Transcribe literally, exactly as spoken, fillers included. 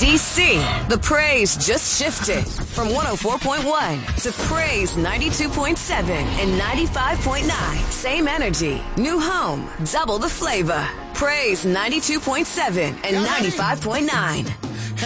D C, the praise just shifted from one oh four point one to praise ninety-two point seven and ninety-five point nine. Same energy, new home, double the flavor. Praise ninety-two point seven and ninety-five point nine.